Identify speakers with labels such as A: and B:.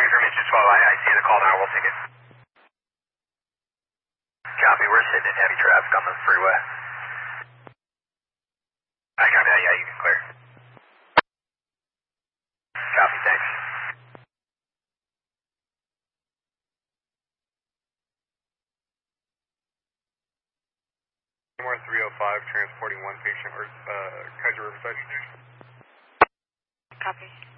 A: information 12. I see the call now. We'll take it. Copy. We're sitting in heavy traffic on the freeway. I copy that. Yeah, you can clear. Copy. Thanks.
B: More 305, transporting one patient, Kaiser Riverside.
C: Copy.